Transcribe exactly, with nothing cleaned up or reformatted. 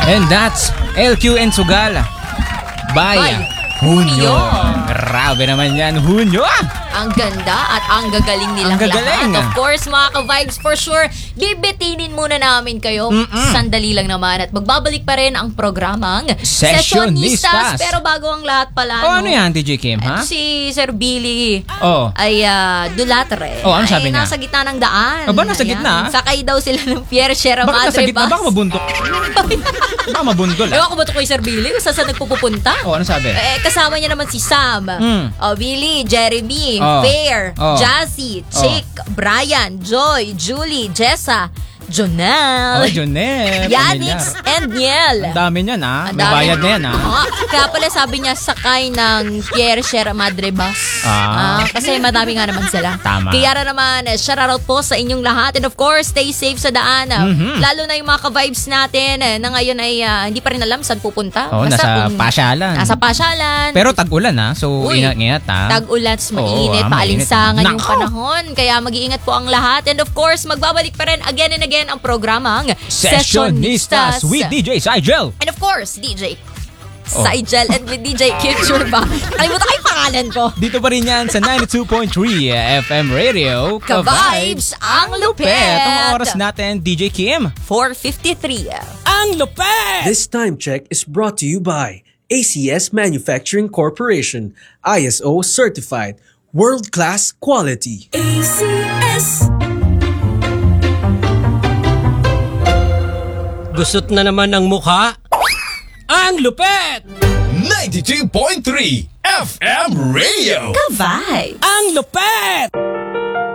And that's L Q and Sugal by By Hunyo. Hunyo. Grabe naman yan, Hunyo. Ang ganda at ang gagaling nilang Ang gagaling. lahat. Of course, mga ka-vibes, for sure, bibitinin muna namin kayo. Mm-mm. Sandali lang naman. At magbabalik pa rin ang programang Sessionistas. Pero bago ang lahat pala, Oh, ano yan, D J Kim, ha? Ito si Sir Billy Oh. ay uh, Dulatre. Oh, ano sabi ay, niya? nasa gitna ng daan. Aba, nasa Ayan. gitna? Sakay daw sila ng Pierre Sierra Bakit nasa Madre gitna? bus. Baka mabundok. Baka mabundol, Ewan ah. ko ba ito kay Sir Billy? Kung saan saan nagpupunta? Oh, ano sabi? Eh, kasama niya naman si Sam, Mm. oh, Billy, Jeremy, Oh. Fair, Oh. Jassy, Chick, Brian, Joy, Julie, Jessa, Jonelle, Oh, Jonel. Yanix, and Niel. Ang dami niyan, ha? Ang May dami. bayad na yan, ha? Oo. Kaya pala sabi niya sakay ng Pierre Sierra Madre bus. Ah. Ah, kasi madami nga naman sila. Tama. Kaya na naman, eh, shout out po sa inyong lahat. And of course, stay safe sa daan. ah. Mhm. Lalo na yung mga ka-vibes natin eh, na ngayon ay ah, hindi pa rin alam saan pupunta. Oh, Basta nasa kung- pasyalan. Nasa pasyalan. Pero tag-ulan, ha? So, Uy, ingat-ingat, ha? Tag-ulan, Oo, mainit, ah, paalinsangan mainit. yung Nako! panahon. Kaya mag-iingat po ang lahat. And of course, magbabalik pa rin again and again ang programang Sessionistas with D J Sigel. And of course, D J Oh. Sigel and with D J Kitcher ba? Kalimutan ko yung pangalan ko. Dito pa rin yan sa ninety-two point three F M Radio. Ka-vibes, ang lupet. Ang oras natin, D J Kim. four fifty-three. Ang lupet! This time check is brought to you by A C S Manufacturing Corporation, I S O certified, world-class quality. A C S. Gusot na naman ang mukha? Ang lupet! ninety-two point three F M Radio. Ka-vibes. Ang lupet!